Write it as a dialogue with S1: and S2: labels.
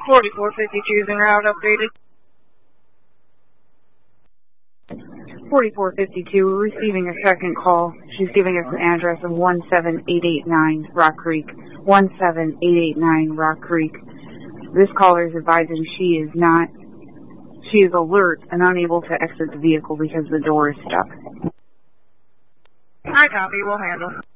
S1: 4452 is en route, updated. 4452, we're receiving a second call. She's giving us an address of 17889 Rock Creek. 17889 Rock Creek. This caller is advising she is alert and unable to exit the vehicle because the door is stuck.
S2: I copy, we'll handle.